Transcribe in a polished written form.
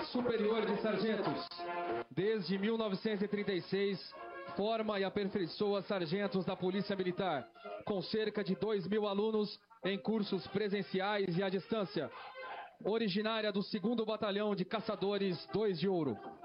Superior de Sargentos. Desde 1936, forma e aperfeiçoa sargentos da Polícia Militar, com cerca de 2.000 alunos em cursos presenciais e à distância. Originária do 2º Batalhão de Caçadores 2 de Ouro.